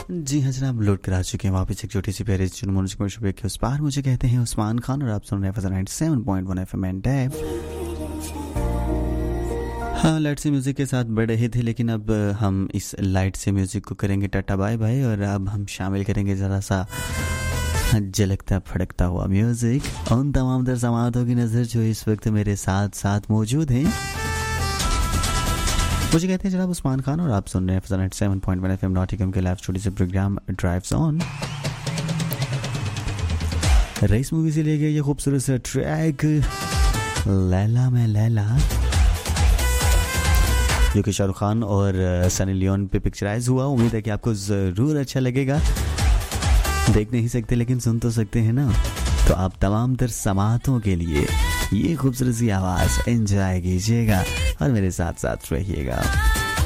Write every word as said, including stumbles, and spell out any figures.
जी हाँ जनाब, लोड करा चुके हैं वापस एक छोटी सी प्यारी चुनमुन ब्रेक के उस पार। मुझे कहते हैं उस्मान खान और आप सुन रहे हैं ninety seven point one FM and tab. हाँ, लाइट से म्यूज़िक के साथ बढ़ रहे थे, लेकिन अब हम इस लाइट से म्यूज़िक को करेंगे टाटा बाय बाय और अब हम शामिल करेंगे ज़रा सा झलकता फड़कता हुआ म्यूज़िक उन तमाम दर समातों की नज़र जो इस वक्त मेरे साथ साथ मौजूद हैं। मुझे कहते हैं जनाब उस्मान खान और आप सुन रहे हैं ninety seven point one FM नॉटिकम के लाइव स्टूडियो से programme drives on. Race movie से ले गए ये खूबसूरत सा ट्रैक लैला मैं लैला, जो कि शाहरुख खान और सनी लियोन पे पिक्चराइज हुआ। उम्मीद है कि आपको ज़रूर अच्छा लगेगा। देख नहीं सकते लेकिन सुन तो सकते हैं ना, तो आप तमाम तर समातों के लिए ये खूबसूरत सी आवाज़ एंजॉय कीजिएगा और मेरे साथ साथ रहिएगा।